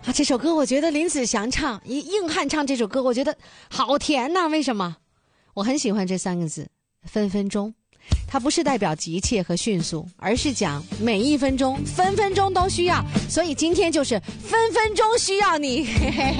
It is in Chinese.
啊，这首歌我觉得林子祥唱硬汉唱这首歌，我觉得好甜呐、为什么？我很喜欢这3个字，分分钟。它不是代表急切和迅速，而是讲每1分钟、分分钟都需要。所以今天就是分分钟需要你。嘿嘿嘿。